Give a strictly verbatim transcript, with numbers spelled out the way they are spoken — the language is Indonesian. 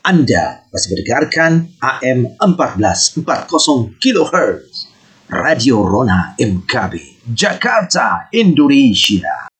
Anda masih mendengarkan A M empat belas empat puluh kilohertz Radio Rona M K B Jakarta, Indonesia.